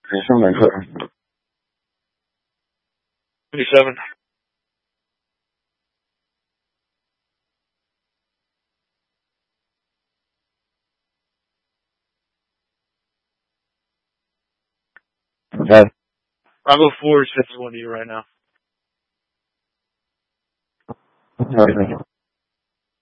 上门课。 57. Okay. Bravo 4 is 51 to you right now. All right, thank you.